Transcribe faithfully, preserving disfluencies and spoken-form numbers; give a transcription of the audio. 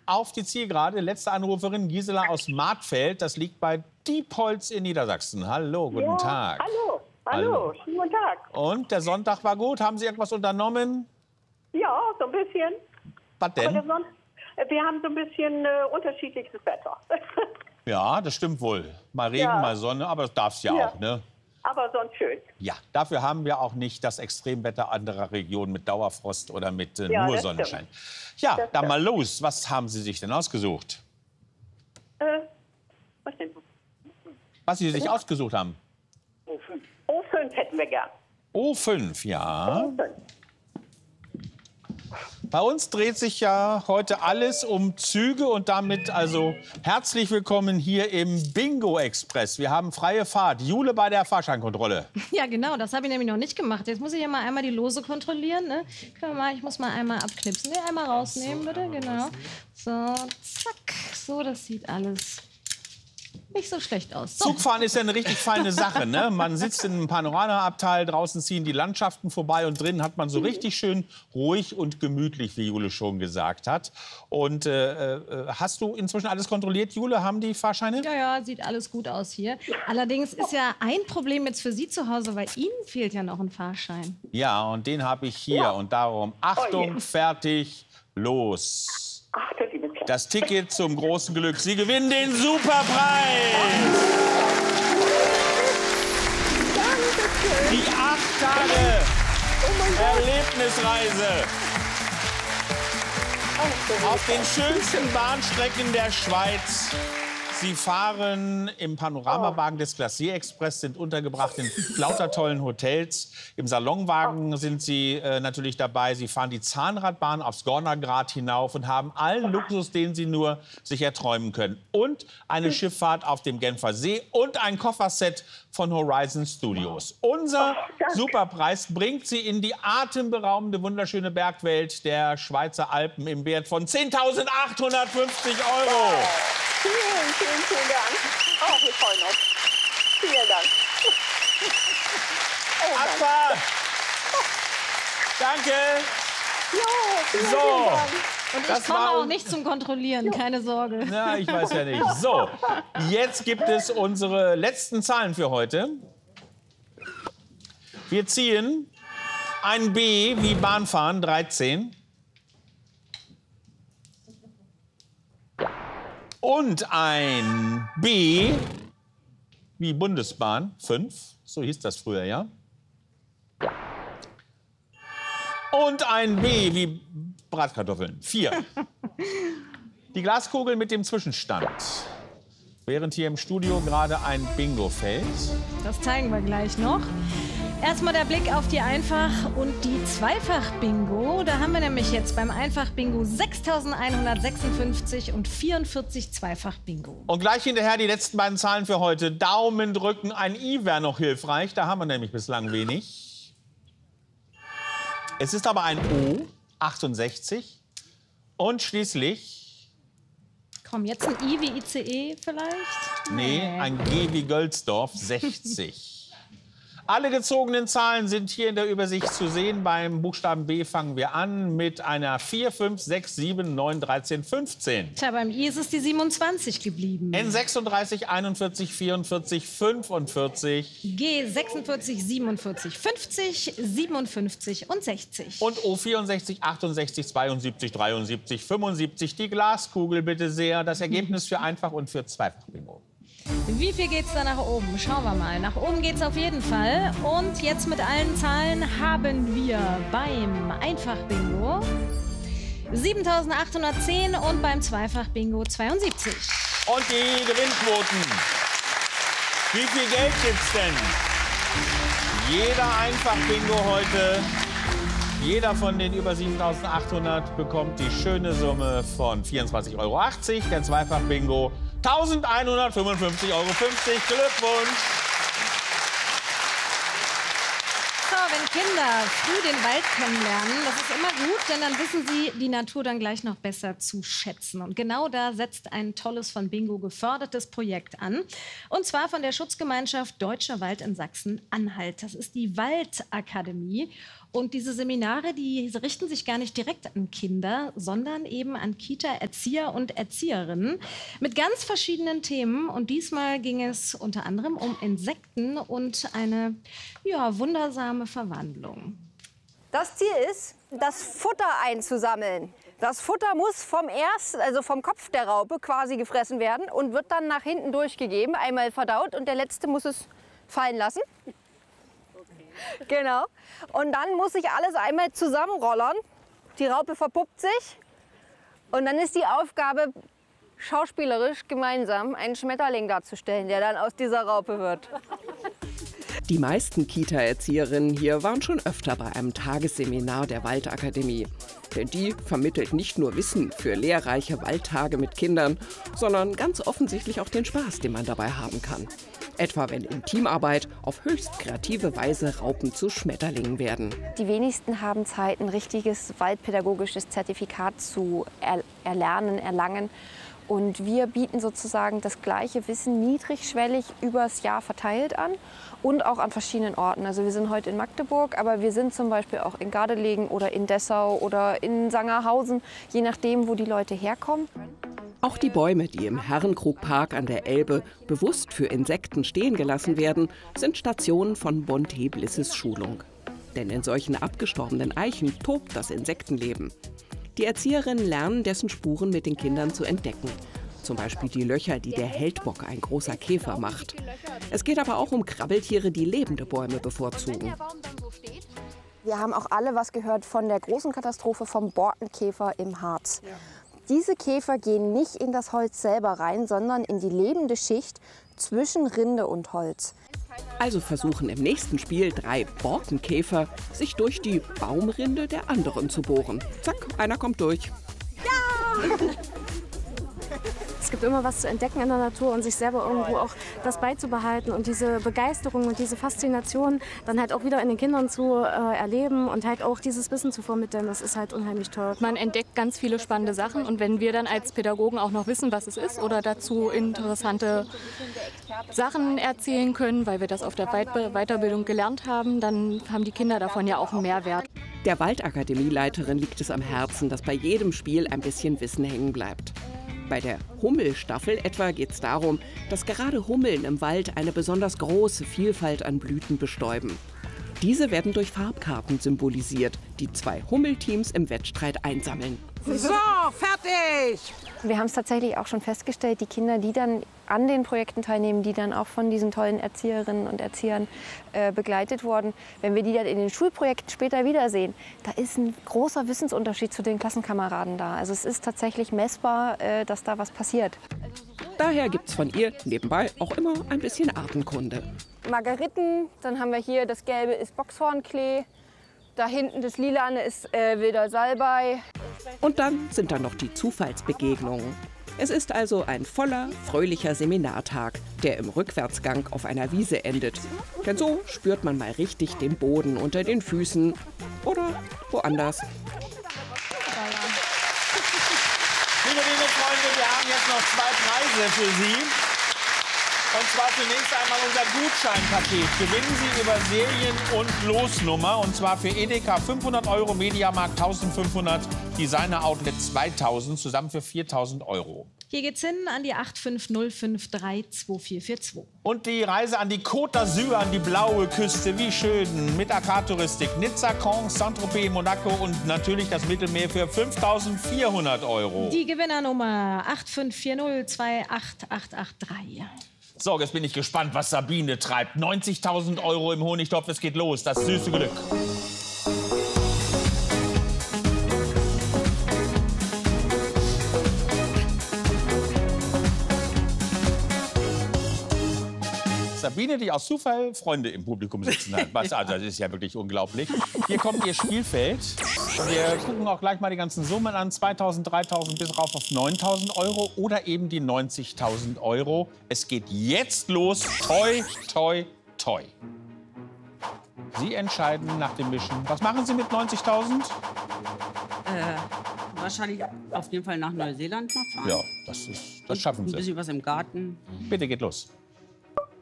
auf die Zielgerade. Letzte Anruferin Gisela aus Markfeld. Das liegt bei Diepholz in Niedersachsen. Hallo, guten ja, Tag. Hallo, hallo, hallo, schönen guten Tag. Und der Sonntag war gut? Haben Sie irgendwas unternommen? Ja, so ein bisschen. Was denn? Aber Son wir haben so ein bisschen äh, unterschiedliches Wetter. Ja, das stimmt wohl. Mal Regen, Ja. mal Sonne, aber das darf es ja, Ja. auch, ne? Aber sonst schön. Ja, dafür haben wir auch nicht das Extremwetter anderer Regionen mit Dauerfrost oder mit äh, Ja, nur das Sonnenschein. stimmt. Ja, Das dann mal stimmt. los. Was haben Sie sich denn ausgesucht? Äh, was denn? Was Sie sich ausgesucht haben? O fünf hätten wir gern. O fünf, ja. O fünf. Bei uns dreht sich ja heute alles um Züge und damit also herzlich willkommen hier im Bingo Express. Wir haben freie Fahrt. Jule bei der Fahrscheinkontrolle. Ja, genau, das habe ich nämlich noch nicht gemacht. Jetzt muss ich hier mal einmal die Lose kontrollieren. Ne? Können wir mal, ich muss mal einmal abknipsen. Ne, einmal rausnehmen, bitte, genau. So, zack. So, das sieht alles nicht so schlecht aus. So. Zugfahren ist ja eine richtig feine Sache. Ne? Man sitzt in einem Panoramaabteil, draußen ziehen die Landschaften vorbei und drinnen hat man so richtig schön ruhig und gemütlich, wie Jule schon gesagt hat. Und äh, äh, hast du inzwischen alles kontrolliert, Jule? Haben die Fahrscheine? Ja, ja, sieht alles gut aus hier. Allerdings ist ja ein Problem jetzt für Sie zu Hause, weil Ihnen fehlt ja noch ein Fahrschein. Ja, und den habe ich hier. Ja. Und darum, Achtung, Oh je. fertig, los. Ach, das liebe Kleine. Das Ticket zum großen Glück. Sie gewinnen den Superpreis. Die acht Tage Erlebnisreise auf den schönsten Bahnstrecken der Schweiz. Sie fahren im Panoramawagen des Glacier Express, sind untergebracht in lauter tollen Hotels. Im Salonwagen sind Sie äh, natürlich dabei. Sie fahren die Zahnradbahn aufs Gornergrat hinauf und haben allen Luxus, den Sie nur sich erträumen können. Und eine Schifffahrt auf dem Genfer See und ein Kofferset von Horizon Studios. Unser Superpreis bringt Sie in die atemberaubende, wunderschöne Bergwelt der Schweizer Alpen im Wert von zehntausendachthundertfünfzig Euro. Vielen, vielen, vielen Dank. Oh, wir freuen uns. Vielen Dank. Oh, Mann. Abfahrt! Danke! Ja, vielen, So. vielen Dank. Und ich Das komme war auch un- nicht zum Kontrollieren, keine Sorge. Na, ich weiß ja nicht. So, jetzt gibt es unsere letzten Zahlen für heute. Wir ziehen ein B wie Bahnfahren, dreizehn. Und ein B wie Bundesbahn, fünf. So hieß das früher, ja? Und ein B wie Bratkartoffeln, vier. Die Glaskugel mit dem Zwischenstand. Während hier im Studio gerade ein Bingo fällt. Das zeigen wir gleich noch. Erstmal der Blick auf die Einfach- und die Zweifach-Bingo. Da haben wir nämlich jetzt beim Einfach-Bingo sechstausendeinhundertsechsundfünfzig und vierundvierzig Zweifach-Bingo. Und gleich hinterher die letzten beiden Zahlen für heute. Daumen drücken, ein I wäre noch hilfreich. Da haben wir nämlich bislang wenig. Es ist aber ein O, achtundsechzig. Und schließlich, Komm, jetzt ein I wie I C E vielleicht? nee, ein G wie Gölsdorf, sechzig. Alle gezogenen Zahlen sind hier in der Übersicht zu sehen. Beim Buchstaben B fangen wir an mit einer vier, fünf, sechs, sieben, neun, dreizehn, fünfzehn. Tja, beim I ist es die siebenundzwanzig geblieben. N sechsunddreißig, einundvierzig, vierundvierzig, fünfundvierzig. G sechsundvierzig, siebenundvierzig, fünfzig, siebenundfünfzig und sechzig. Und O vierundsechzig, achtundsechzig, zweiundsiebzig, dreiundsiebzig, fünfundsiebzig. Die Glaskugel bitte sehr. Das Ergebnis für Einfach- und für Zweifach-Bingo. Wie viel geht's da nach oben? Schauen wir mal. Nach oben geht's auf jeden Fall. Und jetzt mit allen Zahlen haben wir beim Einfach-Bingo siebentausendachthundertzehn und beim Zweifach-Bingo zweiundsiebzig. Und die Gewinnquoten. Wie viel Geld gibt's denn? Jeder Einfach-Bingo heute, jeder von den über siebentausendachthundert bekommt die schöne Summe von vierundzwanzig Euro achtzig. Der Zweifach-Bingo eintausendeinhundertfünfundfünfzig Euro fünfzig. Glückwunsch! So, wenn Kinder früh den Wald kennenlernen, das ist immer gut, denn dann wissen sie die Natur dann gleich noch besser zu schätzen. Und genau da setzt ein tolles von Bingo gefördertes Projekt an. Und zwar von der Schutzgemeinschaft Deutscher Wald in Sachsen-Anhalt. Das ist die Waldakademie. Und diese Seminare, die richten sich gar nicht direkt an Kinder, sondern eben an Kita-Erzieher und Erzieherinnen mit ganz verschiedenen Themen. Und diesmal ging es unter anderem um Insekten und eine ja, wundersame Verwandlung. Das Ziel ist, das Futter einzusammeln. Das Futter muss vom ersten, also vom Kopf der Raupe quasi gefressen werden und wird dann nach hinten durchgegeben, einmal verdaut und der letzte muss es fallen lassen. Okay. Genau. Und dann muss sich alles einmal zusammenrollern. Die Raupe verpuppt sich und dann ist die Aufgabe, schauspielerisch gemeinsam einen Schmetterling darzustellen, der dann aus dieser Raupe wird. Die meisten Kita-Erzieherinnen hier waren schon öfter bei einem Tagesseminar der Waldakademie. Denn die vermittelt nicht nur Wissen für lehrreiche Waldtage mit Kindern, sondern ganz offensichtlich auch den Spaß, den man dabei haben kann. Etwa wenn in Teamarbeit auf höchst kreative Weise Raupen zu Schmetterlingen werden. Die wenigsten haben Zeit, ein richtiges waldpädagogisches Zertifikat zu er erlernen, erlangen. Und wir bieten sozusagen das gleiche Wissen niedrigschwellig übers Jahr verteilt an und auch an verschiedenen Orten. Also wir sind heute in Magdeburg, aber wir sind zum Beispiel auch in Gardelegen oder in Dessau oder in Sangerhausen, je nachdem, wo die Leute herkommen. Auch die Bäume, die im Herrenkrugpark an der Elbe bewusst für Insekten stehen gelassen werden, sind Stationen von Bonté Blisses Schulung. Denn in solchen abgestorbenen Eichen tobt das Insektenleben. Die Erzieherinnen lernen, dessen Spuren mit den Kindern zu entdecken. Zum Beispiel die Löcher, die der Heldbock, ein großer Käfer, macht. Es geht aber auch um Krabbeltiere, die lebende Bäume bevorzugen. Wir haben auch alle was gehört von der großen Katastrophe vom Borkenkäfer im Harz. Diese Käfer gehen nicht in das Holz selber rein, sondern in die lebende Schicht zwischen Rinde und Holz. Also versuchen im nächsten Spiel drei Borkenkäfer, sich durch die Baumrinde der anderen zu bohren. Zack, einer kommt durch. Ja! Es gibt immer was zu entdecken in der Natur und sich selber irgendwo auch das beizubehalten und diese Begeisterung und diese Faszination dann halt auch wieder in den Kindern zu äh, erleben und halt auch dieses Wissen zu vermitteln, das ist halt unheimlich toll. Man entdeckt ganz viele spannende Sachen und wenn wir dann als Pädagogen auch noch wissen, was es ist oder dazu interessante Sachen erzählen können, weil wir das auf der Weiterbildung gelernt haben, dann haben die Kinder davon ja auch einen Mehrwert. Der Waldakademieleiterin liegt es am Herzen, dass bei jedem Spiel ein bisschen Wissen hängen bleibt. Bei der Hummelstaffel etwa geht es darum, dass gerade Hummeln im Wald eine besonders große Vielfalt an Blüten bestäuben. Diese werden durch Farbkarten symbolisiert, die zwei Hummelteams im Wettstreit einsammeln. So, fertig! Wir haben es tatsächlich auch schon festgestellt, die Kinder, die dann an den Projekten teilnehmen, die dann auch von diesen tollen Erzieherinnen und Erziehern äh, begleitet wurden, wenn wir die dann in den Schulprojekten später wiedersehen, da ist ein großer Wissensunterschied zu den Klassenkameraden da. Also es ist tatsächlich messbar, äh, dass da was passiert. Daher gibt es von ihr nebenbei auch immer ein bisschen Artenkunde. Margeriten, dann haben wir hier das Gelbe ist Boxhornklee, da hinten das Lilane ist äh, wilder Salbei. Und dann sind da noch die Zufallsbegegnungen. Es ist also ein voller, fröhlicher Seminartag, der im Rückwärtsgang auf einer Wiese endet. Denn so spürt man mal richtig den Boden unter den Füßen oder woanders. Liebe Freunde, wir haben jetzt noch zwei Preise für Sie. Und zwar zunächst einmal unser Gutscheinpaket. Gewinnen Sie über Serien- und Losnummer. Und zwar für Edeka fünfhundert Euro, Mediamarkt eintausendfünfhundert, Designer Outlet zweitausend, zusammen für viertausend Euro. Hier geht's hin an die acht fünf null fünf drei zwei vier vier zwei. Und die Reise an die Côte d'Azur, an die blaue Küste, wie schön, mit Agrartouristik, Nizza, Caen, Saint-Tropez, Monaco und natürlich das Mittelmeer für fünftausendvierhundert Euro. Die Gewinnernummer acht fünf vier null zwei acht acht acht drei. So, jetzt bin ich gespannt, was Sabine treibt. neunzigtausend Euro im Honigtopf, es geht los, das süße Glück. Sabine, die aus Zufall Freunde im Publikum sitzen hat. Was, also, das ist ja wirklich unglaublich. Hier kommt ihr Spielfeld. Wir gucken auch gleich mal die ganzen Summen an. zweitausend, dreitausend bis rauf auf neuntausend Euro oder eben die neunzigtausend Euro. Es geht jetzt los. Toi, toi, toi. Sie entscheiden nach dem Mischen. Was machen Sie mit neunzigtausend? Äh, wahrscheinlich auf jeden Fall nach Neuseeland mal fahren. Ja, das, ist, das schaffen Sie. Ein bisschen was im Garten. Bitte geht los.